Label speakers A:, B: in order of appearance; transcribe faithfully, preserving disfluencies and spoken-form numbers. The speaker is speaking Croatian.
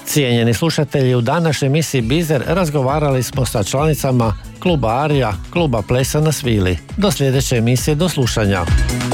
A: Cijenjeni slušatelji, u današnjoj emisiji Bizer razgovarali smo sa članicama kluba Arija, kluba Plesa na svili. Do sljedeće emisije, do slušanja.